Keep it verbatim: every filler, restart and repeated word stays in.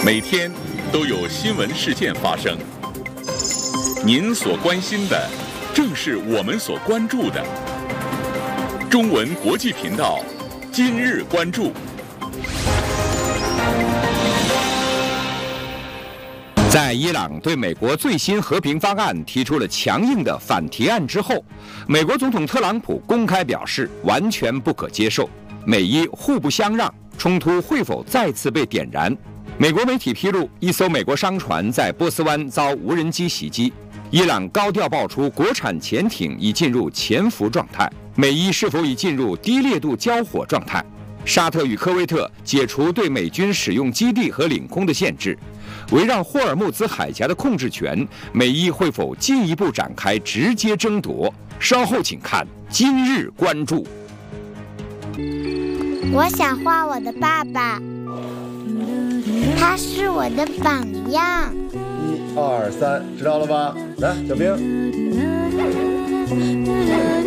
每天都有新闻事件发生，您所关心的正是我们所关注的。中文国际频道今日关注。 在伊朗对美国最新和平方案提出了强硬的反提案之后，美国总统特朗普公开表示完全不可接受，美伊互不相让，冲突会否再次被点燃？美国媒体披露，一艘美国商船在波斯湾遭无人机袭击，伊朗高调爆出国产潜艇已进入潜伏状态，美伊是否已进入低烈度交火状态？沙特与科威特解除对美军使用基地和领空的限制，围绕霍尔木兹海峡的控制权，美伊会否进一步展开直接争夺？稍后请看今日关注。 我想画我的爸爸，他是我的榜样。 一二三，知道了吧？来，小兵。